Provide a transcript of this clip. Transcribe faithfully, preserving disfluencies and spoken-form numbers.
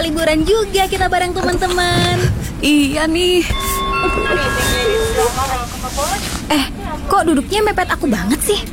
liburan juga kita bareng teman-teman. Iya nih. Eh, kok duduknya mepet aku banget sih?